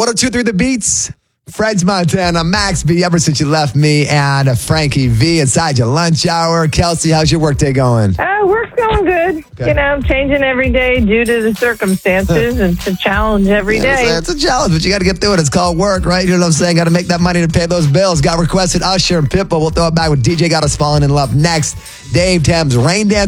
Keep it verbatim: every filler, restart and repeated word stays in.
one oh two point three The Beats. Fred's Montana, Max B, ever since you left me, and uh, Frankie V inside your lunch hour. Kelsey, how's your workday going? Uh, work's going good. Okay. You know, I'm changing every day due to the circumstances. It's a challenge every Yeah, day. It's a, it's a challenge, but you got to get through it. It's called work, right? You know what I'm saying? Got to make that money to pay those bills. Got requested Usher and Pitbull. We'll throw it back with D J Got Us Falling in Love next. Dave Thames, Rain Dance.